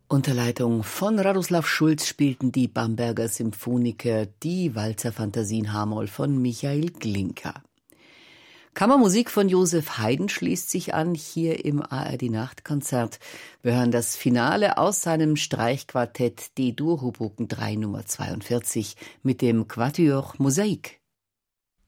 Unter Leitung von Radoslav Schulz spielten die Bamberger Symphoniker die Walzer-Fantasien H-Moll von Michael Glinka. Kammermusik von Josef Haydn schließt sich an, hier im ARD-Nachtkonzert. Wir hören das Finale aus seinem Streichquartett D-Dur Hoboken 3 Nummer 42 mit dem Quatuor Mosaik.